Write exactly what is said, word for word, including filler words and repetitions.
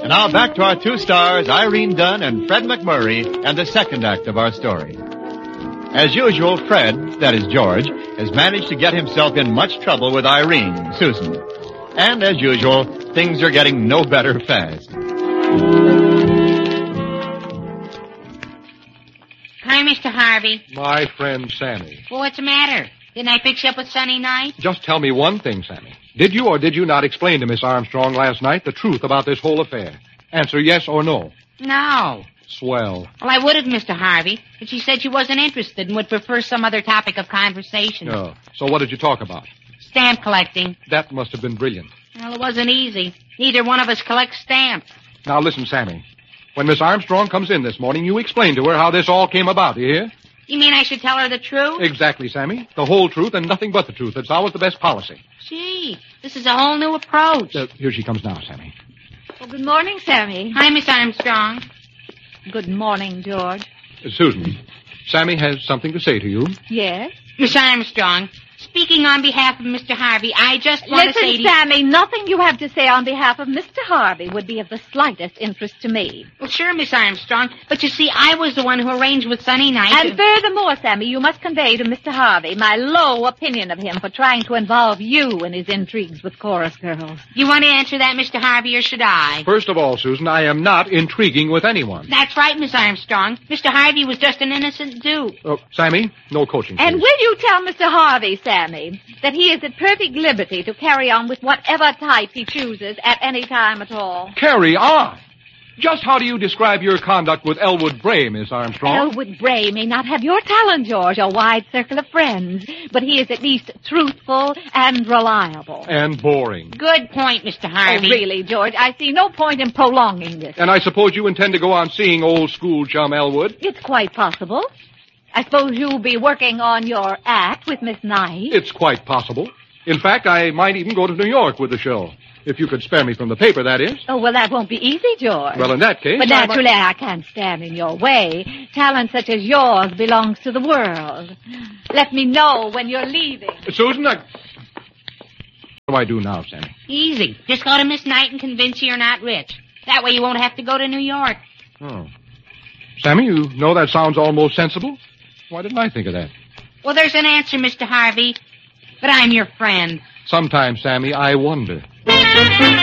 Now back to our two stars, Irene Dunn and Fred McMurray, and the second act of our story. As usual, Fred, that is George, has managed to get himself in much trouble with Irene, Susan. And as usual, things are getting no better fast. Hi, Mister Harvey. My friend Sammy. Well, what's the matter? Didn't I fix you up with Sunny Night? Just tell me one thing, Sammy. Did you or did you not explain to Miss Armstrong last night the truth about this whole affair? Answer yes or no. No. Swell. Well, I would have, Mister Harvey, but she said she wasn't interested and would prefer some other topic of conversation. Oh. So what did you talk about? Stamp collecting. That must have been brilliant. Well, it wasn't easy. Neither one of us collects stamps. Now listen, Sammy. When Miss Armstrong comes in this morning, you explain to her how this all came about, you hear? You mean I should tell her the truth? Exactly, Sammy. The whole truth and nothing but the truth. That's always the best policy. Gee, this is a whole new approach. Uh, here she comes now, Sammy. Well, good morning, Sammy. Hi, Miss Armstrong. Good morning, George. Uh, Susan, Sammy has something to say to you. Yes? Miss Armstrong, speaking on behalf of Mister Harvey, I just want Listen, to say to Sammy, nothing you have to say on behalf of Mister Harvey would be of the slightest interest to me. Well, sure, Miss Armstrong, but you see, I was the one who arranged with Sunny Night. And furthermore, Sammy, you must convey to Mister Harvey my low opinion of him for trying to involve you in his intrigues with chorus girls. You want to answer that, Mister Harvey, or should I? First of all, Susan, I am not intriguing with anyone. That's right, Miss Armstrong. Mister Harvey was just an innocent dupe. Oh, Sammy, no coaching, please. And will you tell Mister Harvey, Sammy, that he is at perfect liberty to carry on with whatever type he chooses at any time at all? Carry on? Just how do you describe your conduct with Elwood Bray, Miss Armstrong? Elwood Bray may not have your talent, George, or wide circle of friends, but he is at least truthful and reliable. And boring. Good point, Mister Oh, Harvey. really, George, I see no point in prolonging this. And I suppose you intend to go on seeing old school chum Elwood? It's quite possible. I suppose you'll be working on your act with Miss Knight. It's quite possible. In fact, I might even go to New York with the show. If you could spare me from the paper, that is. Oh, well, that won't be easy, George. Well, in that case... But I naturally, might... I can't stand in your way. Talent such as yours belongs to the world. Let me know when you're leaving. Susan, I... What do I do now, Sammy? Easy. Just go to Miss Knight and convince her you're not rich. That way you won't have to go to New York. Oh. Sammy, you know that sounds almost sensible. Why didn't I think of that? Well, there's an answer, Mister Harvey. But I'm your friend. Sometimes, Sammy, I wonder.